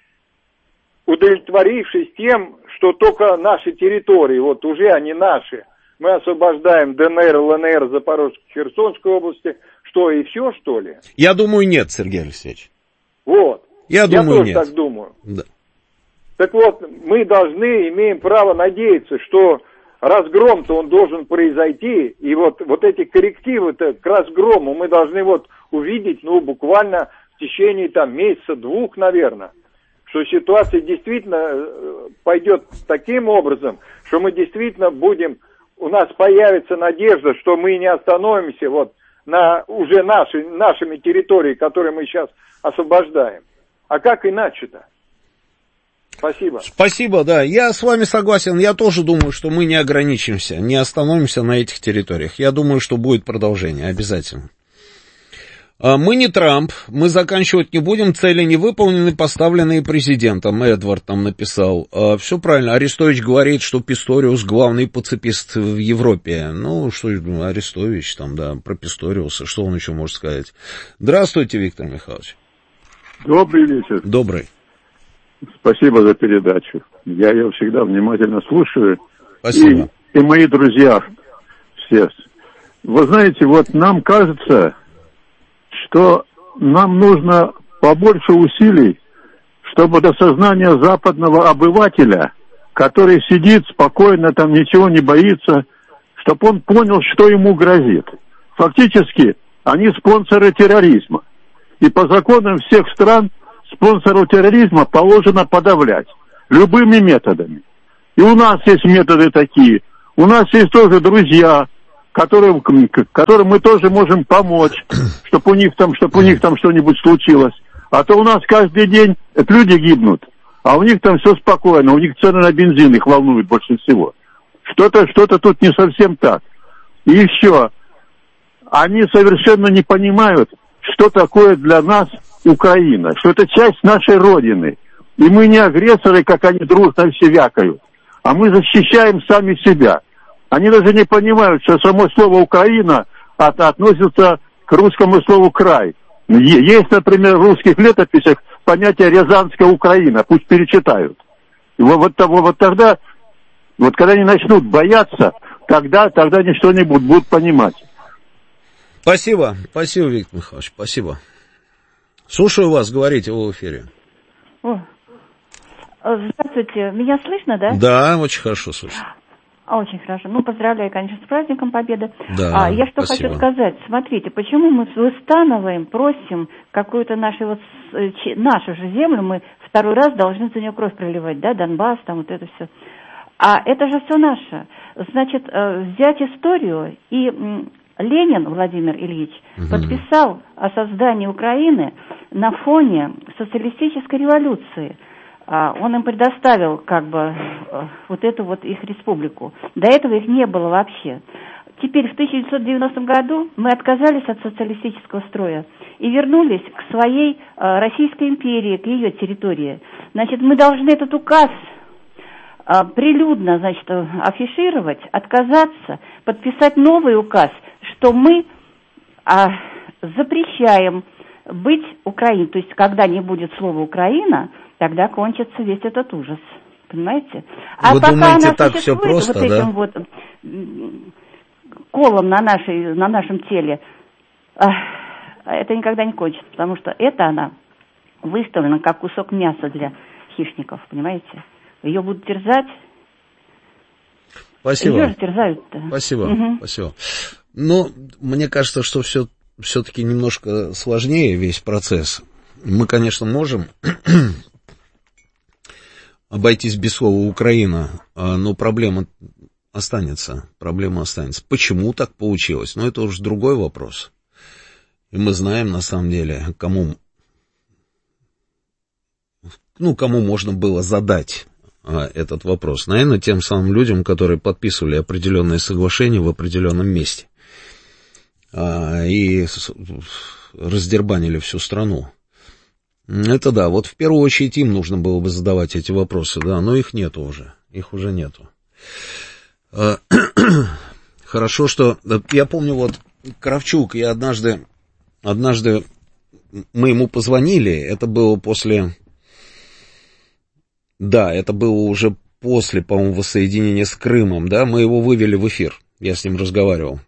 удовлетворившись тем, что только наши территории, вот уже они наши, мы освобождаем ДНР, ЛНР, Запорожской, Херсонской области, что и все, что ли? Я думаю, нет, Сергей Алексеевич. Вот. Я, Я думаю, тоже нет. так думаю. Да. Так вот, мы должны, имеем право надеяться, что разгром-то он должен произойти, и вот, вот эти коррективы-то к разгрому мы должны вот увидеть, ну, буквально в течение там месяца-двух, наверное, что ситуация действительно пойдет таким образом, что мы действительно будем, у нас появится надежда, что мы не остановимся вот на уже наши, нашими территории, которые мы сейчас освобождаем. А как иначе-то? Спасибо. Спасибо, да. Я с вами согласен. Я тоже думаю, что мы не ограничимся, не остановимся на этих территориях. Я думаю, что будет продолжение, обязательно. Мы не Трамп, мы заканчивать не будем, цели не выполнены, поставленные президентом. Эдвард там написал. Все правильно, Арестович говорит, что Писториус главный пацифист в Европе. Ну, что Арестович там, да, про Писториуса, что он еще может сказать. Здравствуйте, Виктор Михайлович. Добрый вечер. Добрый. Спасибо за передачу. Я ее всегда внимательно слушаю. Спасибо. И, и мои друзья все. Вы знаете, вот нам кажется, что нам нужно побольше усилий, чтобы до сознания западного обывателя, который сидит спокойно, там ничего не боится, чтобы он понял, что ему грозит. Фактически, они спонсоры терроризма. И по законам всех стран спонсоров терроризма положено подавлять любыми методами. И у нас есть методы такие. У нас есть тоже друзья, которым, которым мы тоже можем помочь, чтобы у них там, чтобы у них там что-нибудь случилось. А то у нас каждый день люди гибнут, а у них там все спокойно, у них цены на бензин их волнуют больше всего. Что-то, что-то тут не совсем так. И еще, они совершенно не понимают, что такое для нас Украина, что это часть нашей Родины. И мы не агрессоры, как они дружно все вякают, а мы защищаем сами себя. Они даже не понимают, что само слово «Украина» от, относится к русскому слову «край». Есть, например, в русских летописях понятие «Рязанская Украина», пусть перечитают. И вот, вот, вот тогда, вот когда они начнут бояться, тогда, тогда они что-нибудь будут понимать. Спасибо, спасибо, Виктор Михайлович, спасибо. Слушаю вас, говорите в эфире. О, здравствуйте, меня слышно, да? Да, очень хорошо слышно. Очень хорошо. Ну, поздравляю, конечно, с праздником Победы. Да, а, я что спасибо. хочу сказать. Смотрите, почему мы выстанываем, просим какую-то нашу, вот, нашу же землю, мы второй раз должны за нее кровь проливать, да, Донбасс, там вот это все. А это же все наше. Значит, взять историю, и Ленин Владимир Ильич угу. подписал о создании Украины на фоне социалистической революции. Он им предоставил, как бы, вот эту вот их республику. До этого их не было вообще. Теперь в тысяча девятьсот девяностом году мы отказались от социалистического строя и вернулись к своей Российской империи, к ее территории. Значит, мы должны этот указ прилюдно, значит, афишировать, отказаться, подписать новый указ, что мы запрещаем быть Украиной. То есть, когда не будет слова «Украина», тогда кончится весь этот ужас. Понимаете? А Вы пока думаете, она так все просто, вот да? этим вот колом на, нашей, на нашем теле, это никогда не кончится, потому что это она выставлена как кусок мяса для хищников, понимаете? Ее будут терзать. Спасибо. Ее же терзают-то. Спасибо, угу. спасибо. Но мне кажется, что все все-таки немножко сложнее весь процесс. Мы, конечно, можем обойтись без слова «Украина», но проблема останется, проблема останется. Почему так получилось? Но это уже другой вопрос. И мы знаем, на самом деле, кому, ну, кому можно было задать а, этот вопрос. Наверное, тем самым людям, которые подписывали определенные соглашения в определенном месте а, и с, раздербанили всю страну. Это да, вот в первую очередь им нужно было бы задавать эти вопросы, да, но их нету уже, их уже нету. Хорошо, что, я помню, вот Кравчук, я однажды, однажды мы ему позвонили, это было после, да, это было уже после, по-моему, воссоединения с Крымом, да, мы его вывели в эфир, я с ним разговаривал.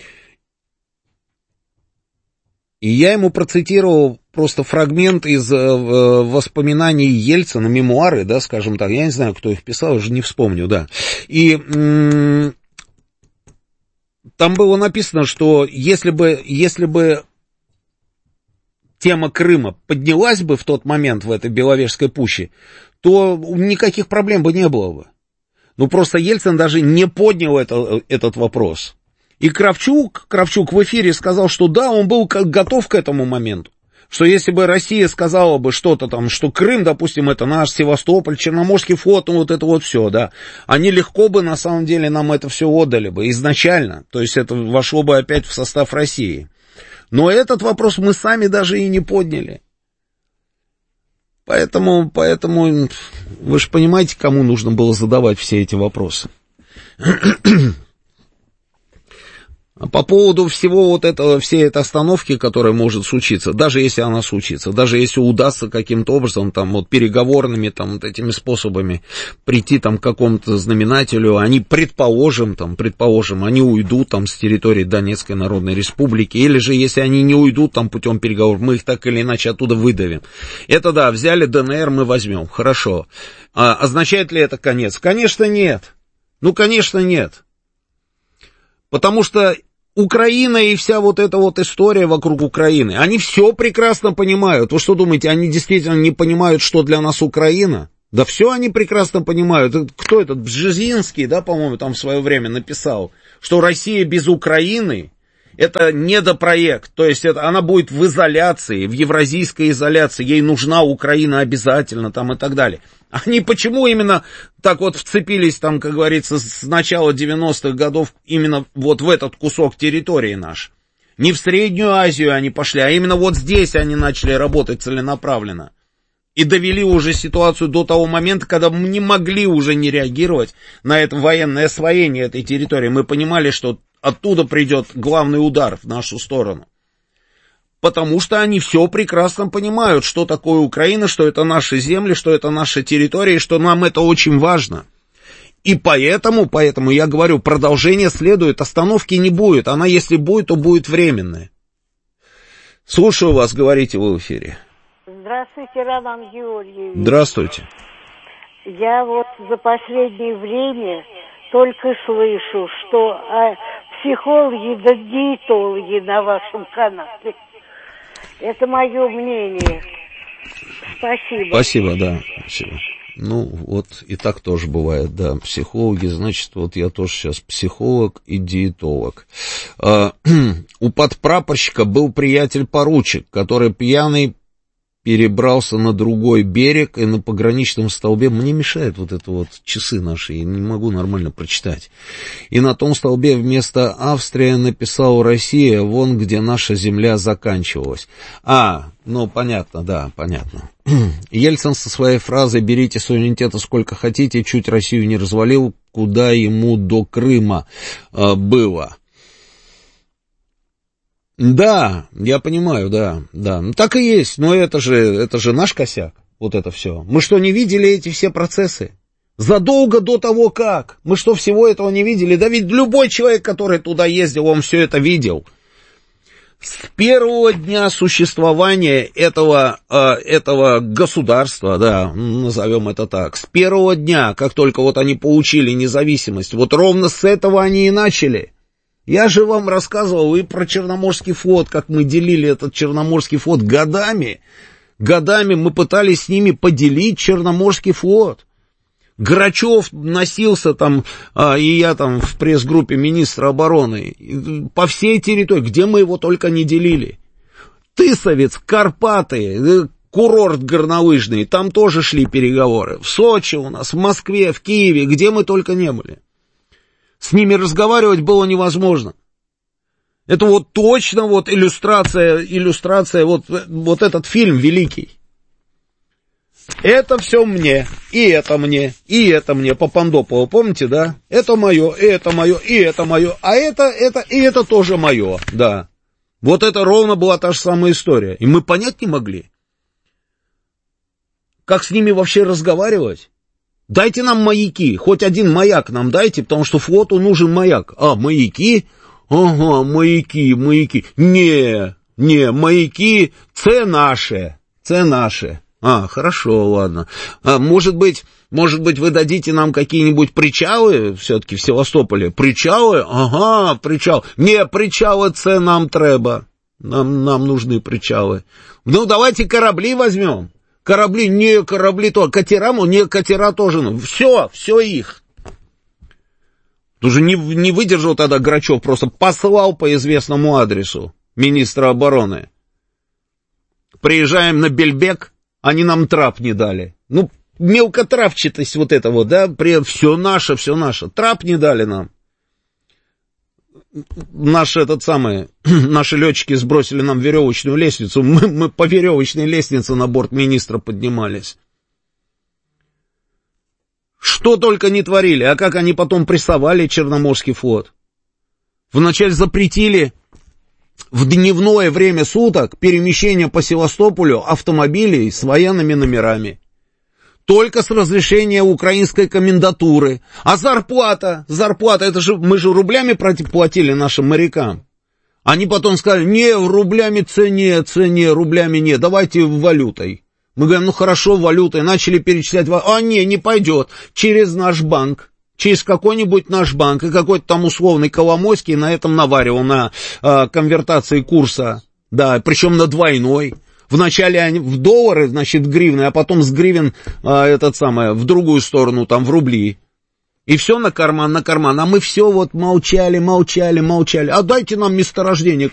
И я ему процитировал просто фрагмент из э, воспоминаний Ельцина, мемуары, да, скажем так, я не знаю, кто их писал, уже не вспомню, да. И м- там было написано, что если бы, если бы тема Крыма поднялась бы в тот момент в этой Беловежской пуще, то никаких проблем бы не было бы. Ну, просто Ельцин даже не поднял это, этот вопрос. И Кравчук, Кравчук в эфире сказал, что да, он был готов к этому моменту. Что если бы Россия сказала бы что-то там, что Крым, допустим, это наш, Севастополь, Черноморский флот, ну вот это вот все, да, они легко бы на самом деле нам это все отдали бы изначально. То есть это вошло бы опять в состав России. Но этот вопрос мы сами даже и не подняли. Поэтому, поэтому вы же понимаете, кому нужно было задавать все эти вопросы. По поводу всего вот этого, всей этой остановки, которая может случиться, даже если она случится, даже если удастся каким-то образом, там, вот, переговорными, там, вот этими способами прийти, там, к какому-то знаменателю, они, предположим, там, предположим, они уйдут, там, с территории Донецкой Народной Республики, или же, если они не уйдут, там, путем переговоров, мы их так или иначе оттуда выдавим. Это да, взяли ДНР, мы возьмем, хорошо. А означает ли это конец? Конечно, нет. Ну, конечно, нет. Потому что Украина и вся вот эта вот история вокруг Украины, они все прекрасно понимают. Вы что думаете, они действительно не понимают, что для нас Украина? Да все они прекрасно понимают. Кто этот? Бжезинский, да, по-моему, там в свое время написал, что Россия без Украины — это недопроект. То есть это, она будет в изоляции, в евразийской изоляции. Ей нужна Украина обязательно там и так далее. Они почему именно так вот вцепились там, как говорится, с начала девяностых годов именно вот в этот кусок территории наш? Не в Среднюю Азию они пошли, а именно вот здесь они начали работать целенаправленно. И довели уже ситуацию до того момента, когда мы не могли уже не реагировать на это военное освоение этой территории. Мы понимали, что оттуда придет главный удар в нашу сторону. Потому что они все прекрасно понимают, что такое Украина, что это наши земли, что это наша территория, и что нам это очень важно. И поэтому, поэтому я говорю, продолжение следует, остановки не будет. Она, если будет, то будет временная. Слушаю вас, говорите вы в эфире. Здравствуйте, Роман Георгиевич. Здравствуйте. Я вот за последнее время только слышу, что а, психологи да диетологи на вашем канале. Это мое мнение. Спасибо. Спасибо, да. Спасибо. Ну, вот и так тоже бывает, да. Психологи, значит, вот я тоже сейчас психолог и диетолог. А, у подпрапорщика был приятель-поручик, который пьяный перебрался на другой берег и на пограничном столбе. Мне мешают вот это вот часы наши, я не могу нормально прочитать. И на том столбе вместо Австрия написал Россия, вон где наша земля заканчивалась. А, ну понятно, да, понятно. Ельцин со своей фразой «берите суверенитета сколько хотите», чуть Россию не развалил, куда ему до Крыма э, было. Да, я понимаю, да, да, ну так и есть, но это же, это же наш косяк, вот это все. Мы что, не видели эти все процессы? Задолго до того как? Мы что, всего этого не видели? Да ведь любой человек, который туда ездил, он все это видел. С первого дня существования этого, э, этого государства, да, назовем это так, с первого дня, как только вот они получили независимость, вот ровно с этого они и начали. Я же вам рассказывал и про Черноморский флот, как мы делили этот Черноморский флот годами. Годами мы пытались с ними поделить Черноморский флот. Грачев носился там, а, и я там в пресс-группе министра обороны, по всей территории, где мы его только не делили. Тысовец, Карпаты, курорт горнолыжный, там тоже шли переговоры. В Сочи у нас, в Москве, в Киеве, где мы только не были. С ними разговаривать было невозможно. Это вот точно вот иллюстрация, иллюстрация, вот, вот этот фильм великий. Это все мне, и это мне, и это мне, Папандополу, помните, да? Это мое, и это мое, и это мое, а это, это, и это тоже мое, да. Вот это ровно была та же самая история. И мы понять не могли, как с ними вообще разговаривать. Дайте нам маяки, хоть один маяк нам дайте, потому что флоту нужен маяк. А, маяки? Ага, маяки, маяки. Не, не, маяки, це наше, це наше. А, хорошо, ладно. А, может быть, может быть, вы дадите нам какие-нибудь причалы, все-таки в Севастополе? Причалы? Ага, причал. Не, причалы, це нам треба. Нам, нам нужны причалы. Ну, давайте корабли возьмем. Корабли, не корабли, то катера, не катера тоже. Ну, все, все их. Тут же не, не выдержал тогда Грачев, просто послал по известному адресу министра обороны. Приезжаем на Бельбек, они нам трап не дали. Ну, мелкотравчатость вот это вот, да, при, все наше, все наше. Трап не дали нам. Наши, этот самый, наши летчики сбросили нам веревочную лестницу, мы, мы по веревочной лестнице на борт министра поднимались. Что только не творили, а как они потом прессовали Черноморский флот. Вначале запретили в дневное время суток перемещение по Севастополю автомобилей с военными номерами. Только с разрешения украинской комендатуры. А зарплата, зарплата, это же, мы же рублями платили нашим морякам. Они потом сказали, не, рублями цене, цене, рублями не, давайте валютой. Мы говорим, ну хорошо, валютой, начали перечислять, а не, не пойдет, через наш банк. через какой-нибудь наш банк, и какой-то там условный Коломойский на этом наваривал, на э, конвертации курса, да, причем на двойной. Вначале они в доллары, значит, гривны, а потом с гривен э, этот самый, в другую сторону, там, в рубли. И все на карман, на карман. А мы все вот молчали, молчали, молчали. А дайте нам месторождение.